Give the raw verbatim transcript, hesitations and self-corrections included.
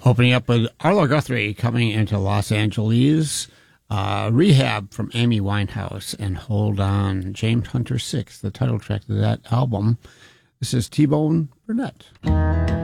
Opening up with Arlo Guthrie coming into Los Angeles. Uh, Rehab from Amy Winehouse and Hold On, James Hunter six, the title track of that album. This is T-Bone Burnett.